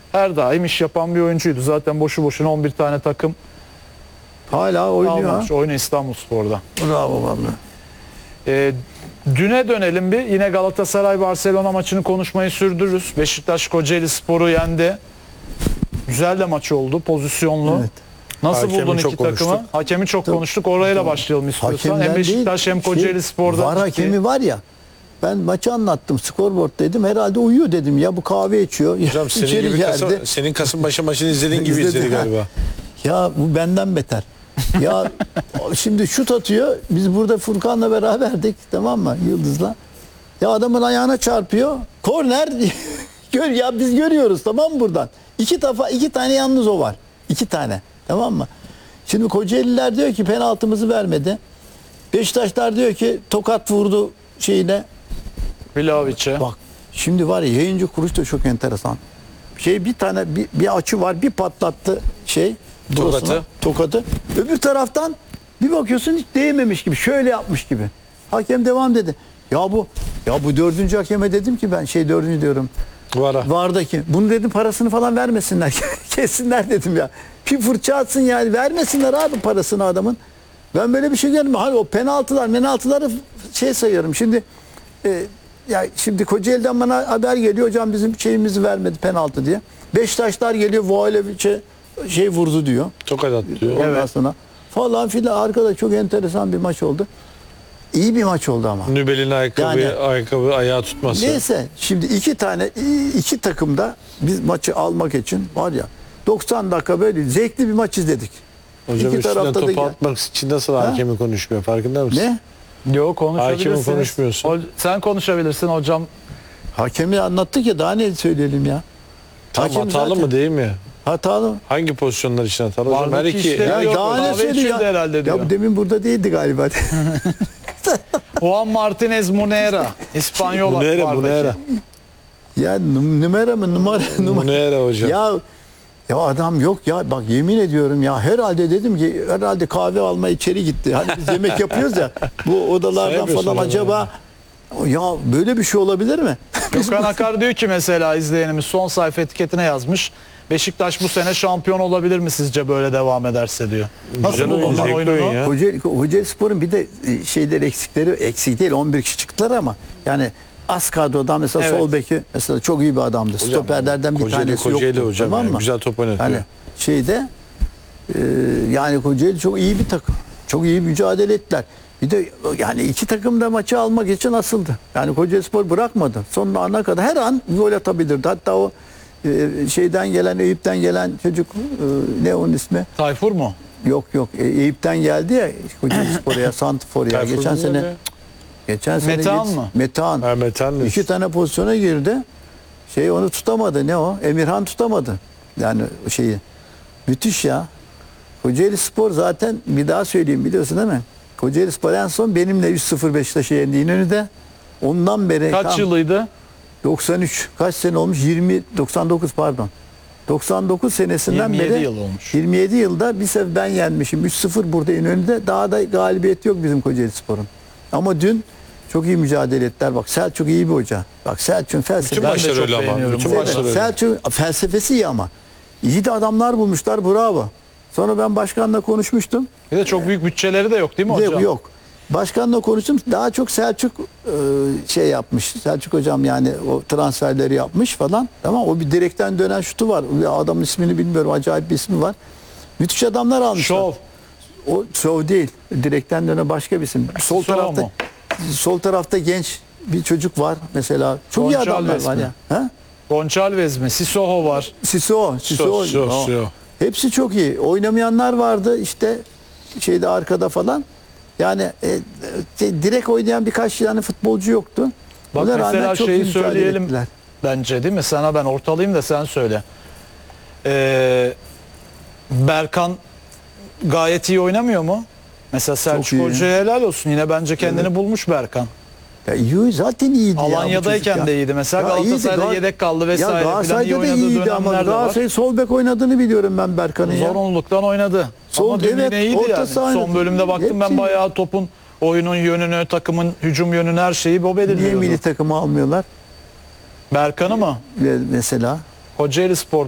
her daim iş yapan bir oyuncuydu. Zaten boşu boşuna 11 tane takım Hala oynuyor. almamış. Oyunu İstanbulspor'da. Bravo vallahi. Düne dönelim bir. Yine Galatasaray-Barcelona maçını konuşmayı sürdürürüz. Beşiktaş Kocaelispor'u yendi. Güzel de maç oldu. Pozisyonlu. Evet. Nasıl Hakemi buldun çok iki takımı? konuştuk. Hakemi çok konuştuk. Orayla başlayalım istiyorsan. Hakemden Hem Beşiktaş değil, hem Kocaelispor'da. var hakemi var ya. Ben maçı anlattım. Scoreboard dedim. Herhalde uyuyor dedim. Ya bu kahve içiyor. Hocam senin İçeri gibi geldi. senin Kasımpaşa maçını izlediğin gibi İzledi, izledi ha. galiba. Ya bu benden beter. Ya şimdi şut atıyor. Biz burada Furkan'la beraberdik, tamam mı? Yıldız'la. Ya adamın ayağına çarpıyor. Korner. Ya biz görüyoruz, tamam mı buradan? İki tane yalnız o var. 2 tane. Tamam mı? Şimdi Kocaeliler diyor ki penaltımızı vermedi. Beşiktaşlar diyor ki tokat vurdu şeyine. Vlahovic'e. Bak şimdi var ya, yayıncı kuruluş da çok enteresan. Bir tane bir açı var, bir patlattı burasına, tokatı. Öbür taraftan bir bakıyorsun hiç değmemiş gibi, şöyle yapmış gibi. Hakem devam dedi. Ya bu 4. hakeme dedim ki ben 4. diyorum. Vardaki. Bunu dedim parasını falan vermesinler. Kessinler dedim ya. Bir fırça atsın yani, vermesinler abi parasını adamın. Ben böyle bir şey görmedim. Hani o penaltıları sayıyorum. Şimdi ya şimdi Kocaeli'den bana haber geliyor, hocam bizim şeyimizi vermedi penaltı diye. Beşiktaşlar geliyor, Vlahovic'e vurdu diyor. Tokat attı diyor. Ondan sonra falan filan, arkada çok enteresan bir maç oldu. İyi bir maç oldu ama. Nübel'in ayakkabı ayağı tutması. Neyse şimdi iki takımda biz maçı almak için var ya 90 dakika böyle zevkli bir maç izledik. Hocam İki üstüne tarafta da topu atmak için nasıl hakemi konuşmuyor, farkında mısın? Ne? Yok, konuşabilirsiniz. Hakemi konuşmuyorsun. Sen konuşabilirsin hocam. Hakemi anlattık ya, daha ne söyleyelim ya. Tam Hakem hatalı zaten mı değil mi? hatalı. Hangi pozisyonlar için hatalı? Hocam her Vardaki iki. işleri Ya yok, daha ne kahve söyledi içildi ya? herhalde diyor. Ya bu demin burada değildi galiba. Juan Martinez Munera. İspanyol Munera. Ya numara mı? Munera hocam. Ya adam yok ya, bak yemin ediyorum ya, herhalde dedim ki herhalde kahve alma içeri gitti. Hani biz yemek yapıyoruz ya bu odalardan falan, acaba ya böyle bir şey olabilir mi? Gökhan Akar diyor ki mesela, izleyenimiz son sayfa etiketine yazmış. Beşiktaş bu sene şampiyon olabilir mi sizce böyle devam ederse diyor. Nasıl Güzel buldun oyun, oyununu? ya. Kocaelispor'un bir de eksik değil, 11 kişi çıktılar ama yani az kadrodan mesela Evet. sol beki mesela çok iyi bir adamdı. Stoperlerden bir tanesi yoktu. Hocam, tamam yani mı? güzel top oynatıyor. Yani yani Kocaeli çok iyi bir takım. Çok iyi mücadele ettiler. Bir de yani iki takım da maçı almak için asıldı. Yani Kocaelispor bırakmadı. Sonuna ana kadar her an gol atabilirdi. Hatta o Eyüp'ten gelen çocuk, ne onun ismi? Tayfur mu? Yok Eyüp'ten geldi ya Kocaelispor'a, Santifor'a. Geçen sene Metehan mı? Metehan. Metehan 2 tane pozisyona girdi. Onu tutamadı. Ne o? Emirhan tutamadı. Yani müthiş ya. Kocaelispor zaten, bir daha söyleyeyim, biliyorsun değil mi? Kocaelispor en son benimle 3-0 Beşiktaş'a yendi İnönü'de. Ondan beri Kaç yılıydı? 93. Kaç sene olmuş? 99 pardon. 99 senesinden 27 beri yıl olmuş. 27 yılda bir sefer ben yenmişim. 3-0 burada İnönü'de. Daha da galibiyet yok bizim Kocaelispor'un. Ama dün çok iyi mücadele ettiler. Bak Selçuk iyi bir hoca. Bak Selçuk'un felsefesi. Bütün maçlar çok öyle ama. beğeniyorum. Bütün Evet, maçlar öyle. Selçuk'un felsefesi iyi ama. İyi de adamlar bulmuşlar, bravo. Sonra ben başkanla konuşmuştum. Bir de çok büyük bütçeleri de yok değil mi hocam? Yok. Başkanla konuştum. Daha çok Selçuk yapmış. Selçuk hocam yani o transferleri yapmış falan. Tamam, o bir direkten dönen şutu var. Adamın ismini bilmiyorum. Acayip bir ismi var. Müthiş adamlar almışlar. Şov. O şov değil. Direkten dönen başka bir isim. Sol tarafta genç bir çocuk var mesela. Çok iyi adamlar var ya. Ha? Gonçalves mi? Sissoko var. Sissoko. Hepsi çok iyi. Oynamayanlar vardı işte arkada falan. Yani direkt oynayan birkaç tane futbolcu yoktu. Bak Ona mesela rağmen çok iyi şeyi mücadele söyleyelim ettiler. bence, değil mi? Sana ben ortalayayım da sen söyle. Berkan gayet iyi oynamıyor mu? Mesela Selçuk iyi. Hoca'ya helal olsun. Yine bence kendini bulmuş Berkan. Ya iyi, zaten iyiydi ya bu Alanya'dayken çocuk de ya. iyiydi. Mesela Ya iyiydi. Galatasaray'da yedek kaldı vesaire. Ya falan, iyi Galatasaray'da da oynadığı iyiydi ama dönemler de var. Galatasaray sol bek oynadığını biliyorum ben Berkan'ın ya. Zorunluluktan oynadı. Sol, Ama dün evet, yine iyiydi orta yani. saha Son oynadı. bölümde baktım ben, Hepsi- bayağı topun, oyunun yönünü, takımın hücum yönünü, her şeyi o Niye belirliyordu. milli takımı almıyorlar Berkan'ı mı? mesela? Kocaelispor